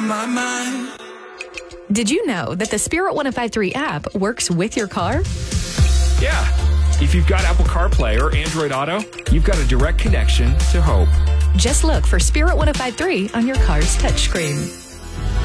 my mind. Did you know that the Spirit 1053 app works with your car? Yeah. If you've got Apple CarPlay or Android Auto, you've got a direct connection to Hope. Just look for Spirit 1053 on your car's touchscreen.